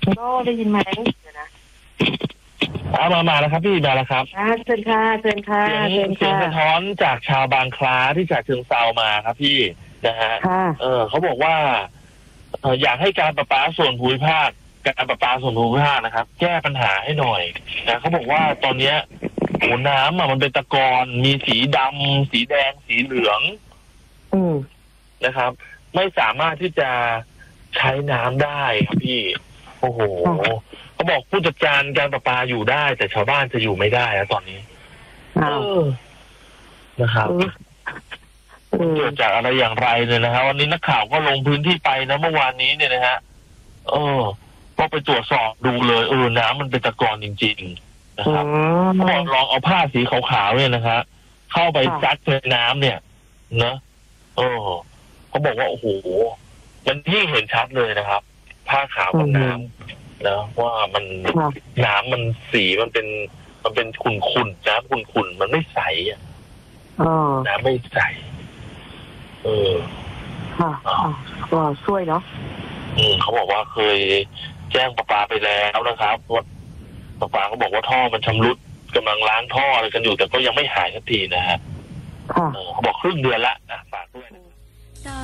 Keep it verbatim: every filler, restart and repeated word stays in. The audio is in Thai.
ก็ได้ยินมาแล้วเดี๋ยวนะเอามามาแล้วครับพี่มาแล้วครับเชิญค่ะเชิญค่ะเสียงเสียงสะท้อนจากชาวบางคล้าที่จากเชิงเซามาครับพี่นะฮะเออเขาบอกว่าอยากให้การประปาส่วนภูมิภาคการประปาส่วนภูมิภาคนะครับแก้ปัญหาให้หน่อยนะเขาบอกว่าตอนเนี้ยโหน้ำอ่ะมันเป็นตะกอนมีสีดำสีแดงสีเหลืองอืมนะครับไม่สามารถที่จะใช้น้ำได้ครับพี่โอ้โหเขาบอกผู้จัดการการประปาอยู่ได้แต่ชาวบ้านจะอยู่ไม่ได้แล้วตอนนี้เออนะครับเกิดจากอะไรอย่างไรเนี่ยนะฮะวันนี้นักข่าวก็ลงพื้นที่ไปนะเมื่อวานนี้เนี่ยนะฮะเออก็ไปตรวจสอบดูเลยเออน้ำมันเป็นตะกอนจริงๆนะครับเขาบอกลองเอาผ้าสีขาวๆเนี่ยนะครับเข้าไปซักในน้ำเนี่ยนะเออเขาบอกว่าโอ้โหมันยิ่งเห็นชัดเลยนะครับผ้าขาวกับน้ำนะว่ามันน้ำมันสีมันเป็นมันเป็นขุ่นๆน้ำขุ่นๆมันไม่ใสอ่ะน้ำไม่ใสเออค่ะก็ช่วยเนาะอืมเขาบอกว่าเคยแจ้งประปาไปแล้วนะครับว่าประปาเขาบอกว่าท่อมันชำรุดกำลังล้างท่ออะไรกันอยู่แต่ก็ยังไม่หายสักทีนะฮะเขาบอกครึ่งเดือนละ